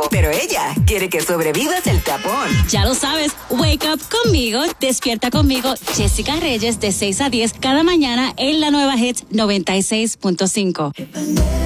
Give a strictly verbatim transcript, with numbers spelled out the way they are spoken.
trabajo, pero ella quiere que sobrevivas el tapón. Ya lo sabes, wake up conmigo, despierta conmigo, Jessica Reyes, de seis a diez cada mañana en la nueva Hits noventa y seis punto cinco.